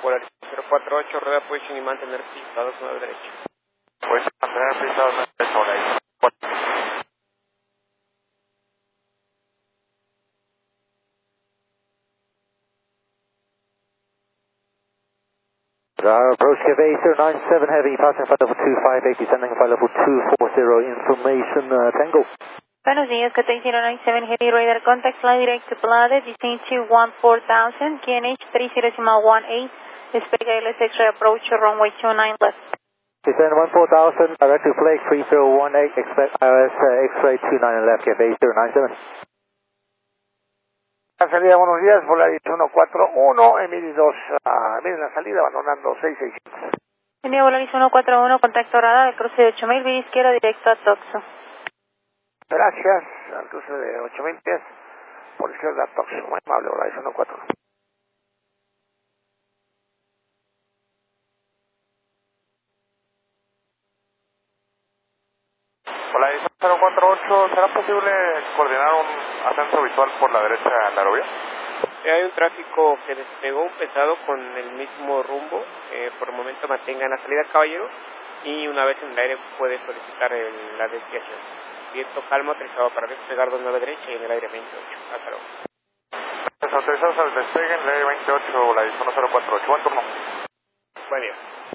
Polaris 048, rueda position y mantener pisados 9 derecho. Pues mantener pisados 9 derecho, Polaris. Approach Cafe 097 Heavy, passing flight level 258, descending flight level 240, information Tango. Buenos días, Cathay 097 Heavy, radar contact, fly direct to Blade, descend to 14000, QNH 30.18, expect LS X-ray approach, runway 29 left. Descend 14000, direct to Flake 3018, expect ILS X-ray 29 left, Cafe 097. La salida, buenos días, Polaris 141, Emily 2, miren la salida, abandonando 6600. Envío Polaris 141, contacto radar, al cruce de 8000, vía izquierda, directo a Toxo. Gracias, al cruce de 8000 pies, por izquierda Toxo, muy amable, Polaris 141. Polaris 048, ¿será posible coordinar un ascenso visual por la derecha en la aerovía? Hay un tráfico que despegó pesado con el mismo rumbo. Por el momento mantengan la salida, caballero, y una vez en el aire puede solicitar la desviación. Viento calmo, autorizado para despegar 29 derecha y en el aire 28. Hasta luego. Autorizados al despegue en el aire 28, Polaris 1048. Buen turno. Buen día.